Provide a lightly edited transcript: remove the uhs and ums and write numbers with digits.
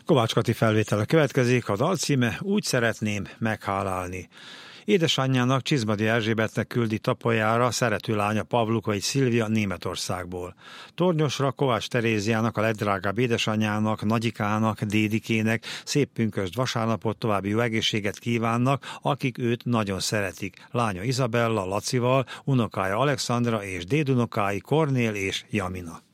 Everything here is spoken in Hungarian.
Kovács Kati felvétele következik, a dal címe Úgy szeretném meghálálni. Édesanyjának, Csizmadi Erzsébetnek küldi Tapoljára szerető lánya Pavlukai Szilvia Németországból. Tornyosra Kovács Teréziának, a legdrágább édesanyjának, nagyikának, dédikének szép pünkösd vasárnapot, további jó egészséget kívánnak, akik őt nagyon szeretik. Lánya Izabella, Lacival, unokája Alexandra és dédunokái Kornél és Jamina.